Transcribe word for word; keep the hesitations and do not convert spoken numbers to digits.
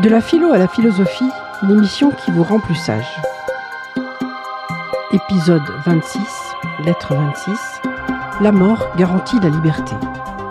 De la philo à la philosophie, l'émission qui vous rend plus sage. Épisode vingt-six, lettre vingt-six. La mort garantit la liberté.